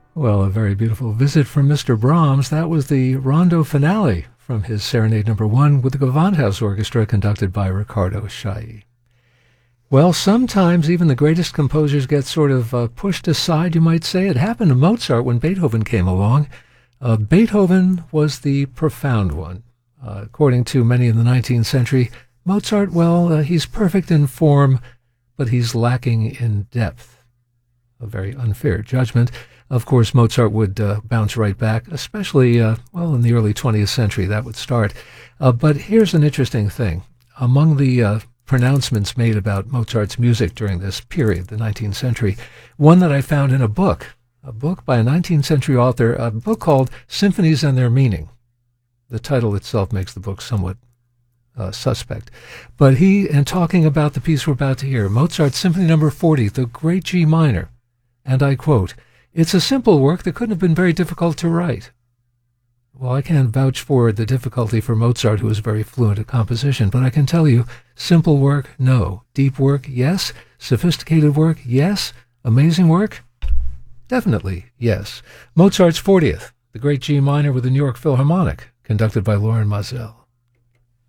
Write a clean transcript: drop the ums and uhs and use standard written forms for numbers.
Well, a very beautiful visit from Mr. Brahms. That was the rondo finale from his Serenade Number 1 with the Gewandhaus Orchestra conducted by Riccardo Chailly. Well, sometimes even the greatest composers get sort of pushed aside, you might say. It happened to Mozart when Beethoven came along. Beethoven was the profound one. According to many in the 19th century, Mozart, well, he's perfect in form, but he's lacking in depth. A very unfair judgment. Of course, Mozart would bounce right back, especially, in the early 20th century, that would start. But here's an interesting thing. Among the pronouncements made about Mozart's music during this period, the 19th century, one that I found in a book by a 19th century author, a book called Symphonies and Their Meaning. The title itself makes the book somewhat suspect. But in talking about the piece we're about to hear, Mozart's Symphony No. 40, the Great G Minor, and I quote, "It's a simple work that couldn't have been very difficult to write." Well, I can't vouch for the difficulty for Mozart, who is very fluent at composition, but I can tell you, simple work, no. Deep work, yes. Sophisticated work, yes. Amazing work, definitely yes. Mozart's 40th, the Great G Minor with the New York Philharmonic, conducted by Lorin Maazel.